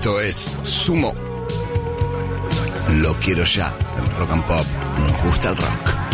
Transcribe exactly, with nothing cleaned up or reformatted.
Esto es Sumo. Lo quiero ya. En Rock and Pop nos gusta el rock.